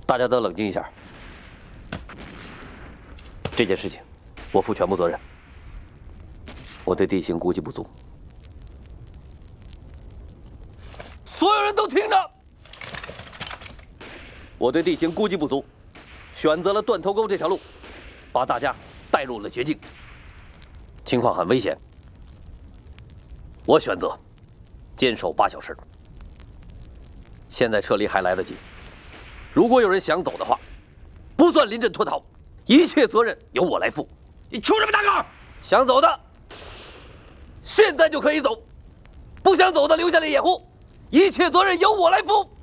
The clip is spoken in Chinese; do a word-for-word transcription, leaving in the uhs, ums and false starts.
大家都冷静一下。这件事情，我负全部责任。我对地形估计不足，所有人都听着。我对地形估计不足，选择了断头沟这条路，把大家带入了绝境。情况很危险，我选择坚守八小时。现在撤离还来得及。如果有人想走的话，不算临阵脱逃，一切责任由我来负。 你出什么大个？ 想走的，现在就可以走；不想走的，留下来掩护。一切责任由我来负。